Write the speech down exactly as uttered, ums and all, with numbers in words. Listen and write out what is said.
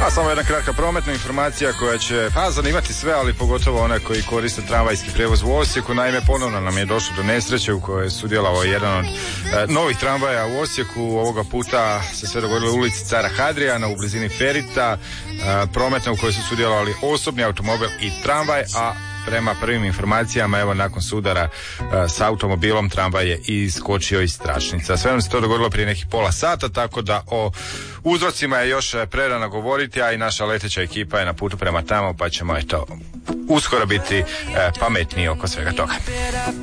A samo jedna kratka prometna informacija koja će pa zanimati sve, ali pogotovo one koji koriste tramvajski prijevoz u Osijeku. Naime, ponovno nam je došlo do nesreće u kojoj je sudjelovao jedan od e, novih tramvaja u Osijeku. Ovoga puta se sve dogodilo u ulici Cara Hadrijana u blizini Ferita. E, prometna u kojoj su sudjelovali osobni automobil i tramvaj, a prema prvim informacijama, evo, nakon sudara uh, s automobilom tramvaj je iskočio iz tračnica. Sve nam se to dogodilo prije nekih pola sata, tako da o uzrocima je još prerano govoriti, a i naša leteća ekipa je na putu prema tamo, pa ćemo eto uskoro biti uh, pametniji oko svega toga.